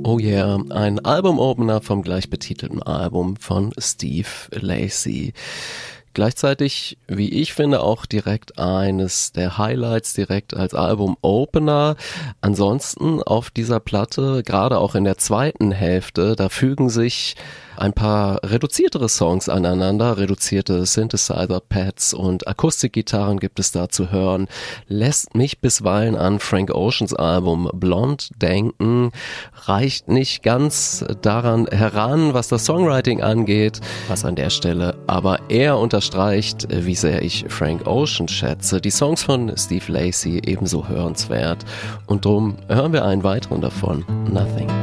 Oh yeah, ein Albumopener vom gleichbetitelten Album von Steve Lacy. Gleichzeitig, wie ich finde, auch direkt eines der Highlights direkt als Album-Opener. Ansonsten auf dieser Platte, gerade auch in der zweiten Hälfte, da fügen sich ein paar reduziertere Songs aneinander, reduzierte Synthesizer-Pads und Akustikgitarren gibt es da zu hören, lässt mich bisweilen an Frank Oceans Album Blonde denken, reicht nicht ganz daran heran, was das Songwriting angeht, was an der Stelle aber eher unterstreicht, wie sehr ich Frank Ocean schätze. Die Songs von Steve Lacy ebenso hörenswert und drum hören wir einen weiteren davon, Nothing.